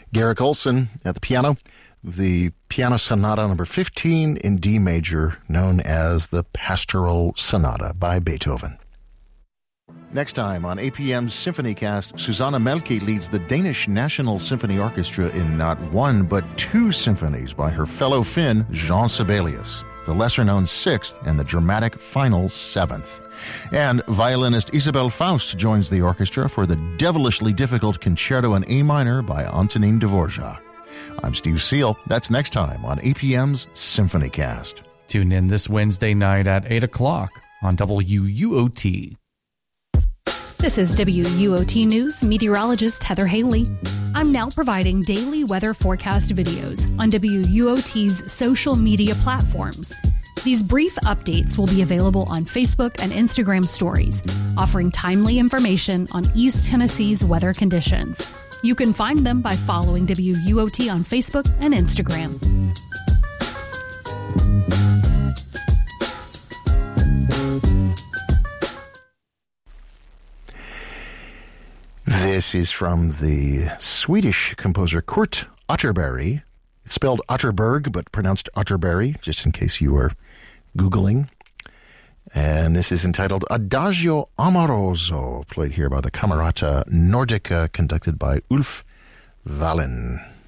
Garrick Olson at the piano sonata number 15 in D major, known as the Pastoral Sonata by Beethoven. Next time on APM's SymphonyCast, Susanna Melke leads the Danish National Symphony Orchestra in not one but two symphonies by her fellow Finn, Jean Sibelius, the lesser-known Sixth and the dramatic final Seventh. And violinist Isabel Faust joins the orchestra for the devilishly difficult Concerto in A minor by Antonin Dvorak. I'm Steve Seal. That's next time on APM's SymphonyCast. Tune in this Wednesday night at 8 o'clock on WUOT. This is WUOT News meteorologist Heather Haley. I'm now providing daily weather forecast videos on WUOT's social media platforms. These brief updates will be available on Facebook and Instagram stories, offering timely information on East Tennessee's weather conditions. You can find them by following WUOT on Facebook and Instagram. This is from the Swedish composer Kurt Otterberg. It's spelled Otterberg, but pronounced Otterberg, just in case you are Googling. And this is entitled Adagio Amoroso, played here by the Camerata Nordica, conducted by Ulf Wallin.